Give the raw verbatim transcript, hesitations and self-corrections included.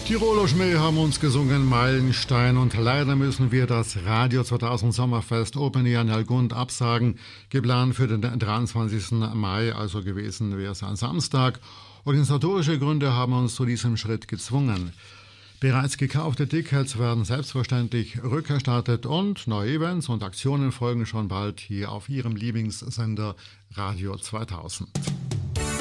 Tiroler Schmäh haben uns gesungen, Meilenstein, und leider müssen wir das Radio zweitausend Sommerfest Open Air in Algund absagen. Geplant für den dreiundzwanzigsten Mai, also gewesen wäre es ein Samstag. Organisatorische Gründe haben uns zu diesem Schritt gezwungen. Bereits gekaufte Tickets werden selbstverständlich rückerstattet und neue Events und Aktionen folgen schon bald hier auf Ihrem Lieblingssender Radio zweitausend.